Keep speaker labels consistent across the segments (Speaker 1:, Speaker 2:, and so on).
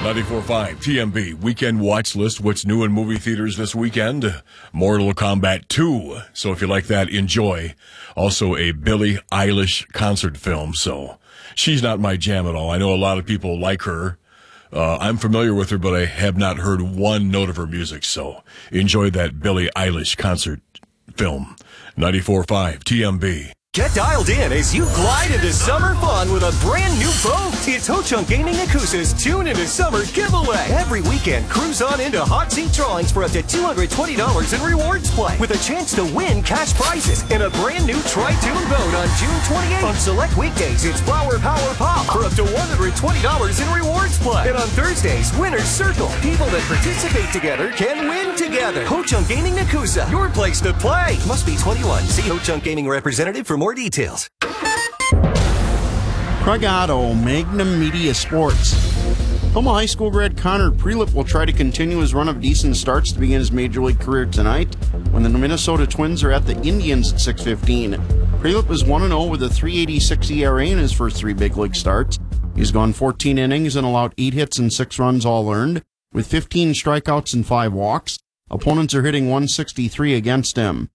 Speaker 1: 94.5 TMB Weekend Watch List. What's new in movie theaters this weekend? Mortal Kombat 2. So if you like that, enjoy. Also a Billie Eilish concert film. So she's not my jam at all. I know a lot of people like her. I'm familiar with her, but I have not heard one note of her music. So enjoy that Billie Eilish concert film. 94.5 TMB.
Speaker 2: Get dialed in as you glide into summer fun with a brand new boat. It's Ho-Chunk Gaming Yakuza's Tune into Summer giveaway. Every weekend, cruise on into hot seat drawings for up to $220 in rewards play with a chance to win cash prizes in a brand new Tri-Tune boat on June 28th. On select weekdays, it's Flower Power Pop for up to $120 in rewards play. And on Thursdays, Winner's Circle. People that participate together can win together. Ho-Chunk Gaming Yakuza, your place to play. Must be 21. See Ho-Chunk Gaming representative for more details.
Speaker 3: Craig Otto, Magnum Media Sports. Toma High School grad Connor Prelip will try to continue his run of decent starts to begin his major league career tonight when the Minnesota Twins are at the Indians at 6:15. Prelip is 1-0 with a .386 ERA in his first three big league starts. He's gone 14 innings and allowed 8 hits and 6 runs all earned, with 15 strikeouts and 5 walks. Opponents are hitting .163 against him.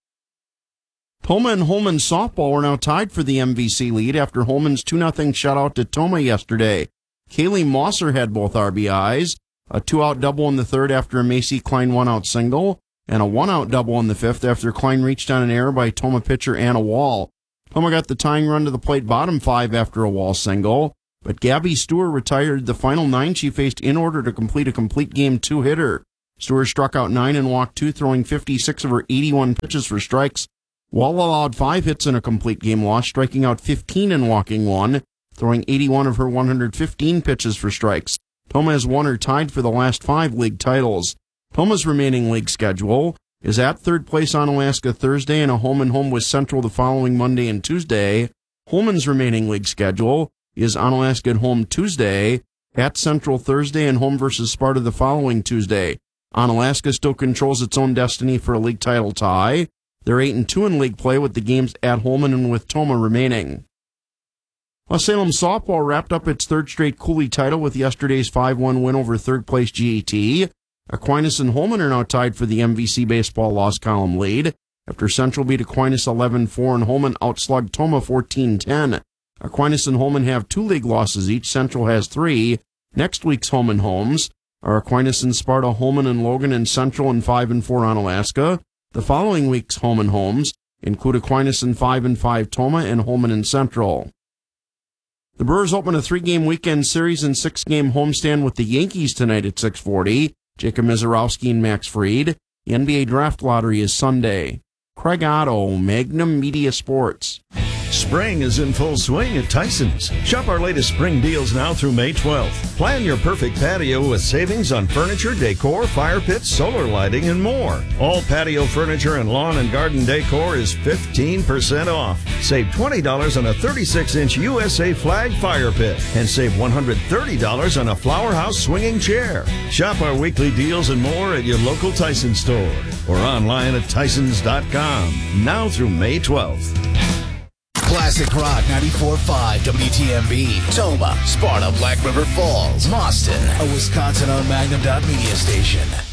Speaker 3: Toma and Holman softball are now tied for the MVC lead after Holman's 2-0 shutout to Toma yesterday. Kaylee Mosser had both RBIs, a 2-out double in the third after a Macy Klein 1-out single, and a 1-out double in the fifth after Klein reached on an error by Toma pitcher Anna Wall. Toma got the tying run to the plate bottom 5 after a Wall single, but Gabby Stewart retired the final 9 she faced in order to complete a complete game 2-hitter. Stewart struck out 9 and walked 2, throwing 56 of her 81 pitches for strikes. Wall allowed 5 hits in a complete game loss, striking out 15 and walking 1, throwing 81 of her 115 pitches for strikes. Toma has won or tied for the last 5 league titles. Toma's remaining league schedule is at third place on Alaska Thursday and a home-and-home with Central the following Monday and Tuesday. Holman's remaining league schedule is on Alaska at home Tuesday, at Central Thursday, and home versus Sparta the following Tuesday. Onalaska still controls its own destiny for a league title tie. They're 8-2 in league play with the games at Holman and with Toma remaining. Los Salem softball wrapped up its third straight Cooley title with yesterday's 5-1 win over third place GET. Aquinas and Holman are now tied for the MVC baseball loss column lead after Central beat Aquinas 11-4 and Holman outslugged Toma 14-10. Aquinas and Holman have 2 league losses each. Central has 3. Next week's home and homes are Aquinas and Sparta, Holman and Logan, and Central and 5-4 on Alaska. The following week's home and homes include Aquinas and 5-5 Toma and Holman and Central. The Brewers open a 3-game weekend series and 6-game homestand with the Yankees tonight at 6:40. Jacob Mizorowski and Max Fried. The NBA Draft Lottery is Sunday. Craig Otto, Magnum Media Sports.
Speaker 4: Spring is in full swing at Tyson's. Shop our latest spring deals now through May 12th. Plan your perfect patio with savings on furniture, decor, fire pits, solar lighting, and more. All patio furniture and lawn and garden decor is 15% off. Save $20 on a 36-inch USA flag fire pit and save $130 on a Flower House swinging chair. Shop our weekly deals and more at your local Tyson store or online at tysons.com now through May 12th.
Speaker 5: Classic Rock 94.5 WTMB, Toma, Sparta, Black River Falls, Boston, a Wisconsin-owned Magnum Media station.